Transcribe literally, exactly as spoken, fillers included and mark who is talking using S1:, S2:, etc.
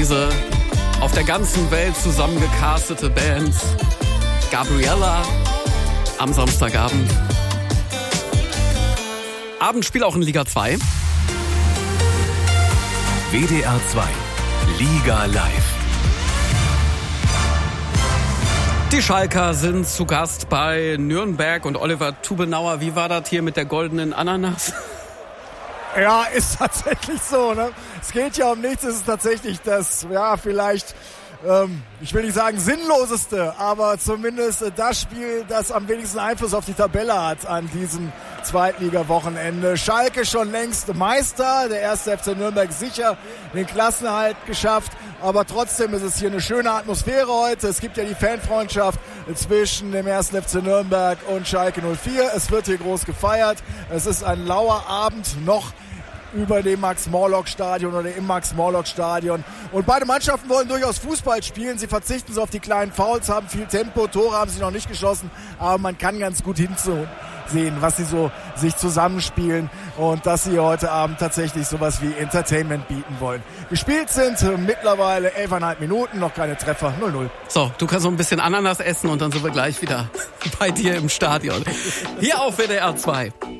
S1: diese auf der ganzen Welt zusammengecastete Band Gabriella am Samstagabend. Abendspiel auch in Liga zwei.
S2: W D R zwei Liga Live.
S1: Die Schalker sind zu Gast bei Nürnberg und Oliver Tubenauer. Wie war das hier mit der goldenen Ananas?
S3: Ja, ist tatsächlich so, ne? Es geht ja um nichts, es ist tatsächlich das, ja, vielleicht, ähm, ich will nicht sagen sinnloseste, aber zumindest das Spiel, das am wenigsten Einfluss auf die Tabelle hat an diesem Zweitliga-Wochenende. Schalke schon längst Meister, der erste F C Nürnberg sicher den Klassenerhalt geschafft, aber trotzdem ist es hier eine schöne Atmosphäre heute. Es gibt ja die Fanfreundschaft zwischen dem ersten F C Nürnberg und Schalke null vier. Es wird hier groß gefeiert. Es ist ein lauer Abend noch über dem Max-Morlock-Stadion oder im Max-Morlock-Stadion. Und beide Mannschaften wollen durchaus Fußball spielen. Sie verzichten so auf die kleinen Fouls, haben viel Tempo, Tore haben sie noch nicht geschossen, aber man kann ganz gut hinzusehen, was sie so sich zusammenspielen und dass sie heute Abend tatsächlich sowas wie Entertainment bieten wollen. Gespielt sind mittlerweile elfeinhalb Minuten, noch keine Treffer, null null.
S1: So, du kannst so ein bisschen Ananas essen und dann sind wir gleich wieder bei dir im Stadion. Hier auf W D R zwei.